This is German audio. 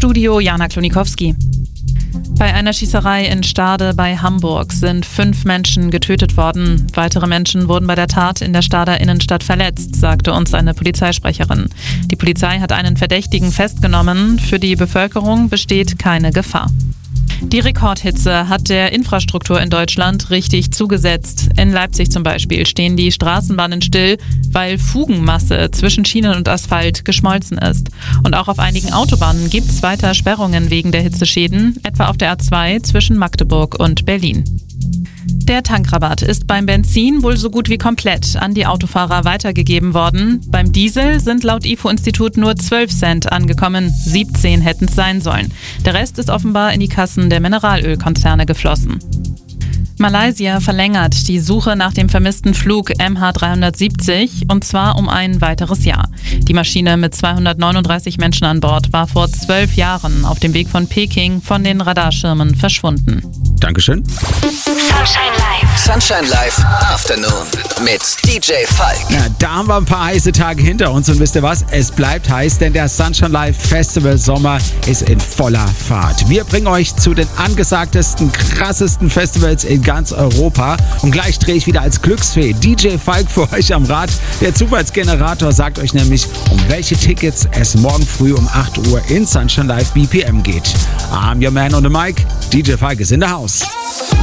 Studio Jana Klonikowski. Bei einer Schießerei in Stade bei Hamburg sind 5 Menschen getötet worden. Weitere Menschen wurden bei der Tat in der Stader Innenstadt verletzt, sagte uns eine Polizeisprecherin. Die Polizei hat einen Verdächtigen festgenommen. Für die Bevölkerung besteht keine Gefahr. Die Rekordhitze hat der Infrastruktur in Deutschland richtig zugesetzt. In Leipzig zum Beispiel stehen die Straßenbahnen still, weil Fugenmasse zwischen Schienen und Asphalt geschmolzen ist. Und auch auf einigen Autobahnen gibt es weiter Sperrungen wegen der Hitzeschäden, etwa auf der A2 zwischen Magdeburg und Berlin. Der Tankrabatt ist beim Benzin wohl so gut wie komplett an die Autofahrer weitergegeben worden. Beim Diesel sind laut IFO-Institut nur 12 Cent angekommen, 17 hätten es sein sollen. Der Rest ist offenbar in die Kassen der Mineralölkonzerne geflossen. Malaysia verlängert die Suche nach dem vermissten Flug MH370 und zwar um ein weiteres Jahr. Die Maschine mit 239 Menschen an Bord war vor 12 Jahren auf dem Weg von Peking von den Radarschirmen verschwunden. Dankeschön. Sunshine Live Afternoon mit DJ Falk. Ja, da haben wir ein paar heiße Tage hinter uns und wisst ihr was? Es bleibt heiß, denn der Sunshine Live Festival Sommer ist in voller Fahrt. Wir bringen euch zu den angesagtesten, krassesten Festivals in ganz Europa und gleich drehe ich wieder als Glücksfee DJ Falk für euch am Rad. Der Zufallsgenerator sagt euch nämlich, um welche Tickets es morgen früh um 8 Uhr in Sunshine Live BPM geht. I'm your man on the mic. DJ Falk is in the house.